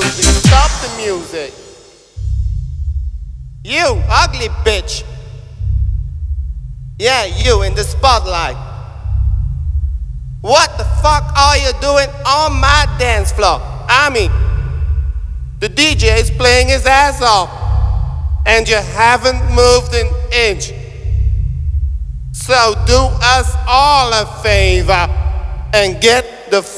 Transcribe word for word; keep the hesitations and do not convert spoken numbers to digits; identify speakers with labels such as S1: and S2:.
S1: Please stop the music. You, ugly bitch. Yeah, you in the spotlight. What the fuck are you doing on my dance floor? I mean, the D J is playing his ass off, and you haven't moved an inch. So do us all a favor and get the